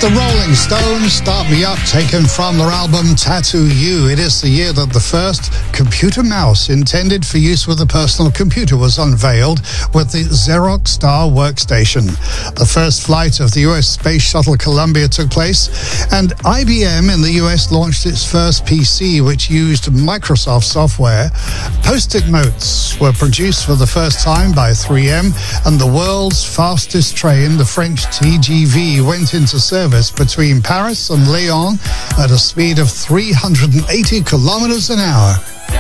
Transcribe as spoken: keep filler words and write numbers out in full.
The Rolling Stones, Start Me Up, taken from their album Tattoo You. It is the year that the first computer mouse intended for use with a personal computer was unveiled with the Xerox Star Workstation. The first flight of the U S Space Shuttle Columbia took place, and I B M in the U S launched its first P C, which used Microsoft software. Post-it notes were produced for the first time by three M, and the world's fastest train, the French T G V, went into service between Paris and Lyon at a speed of three hundred eighty kilometers an hour.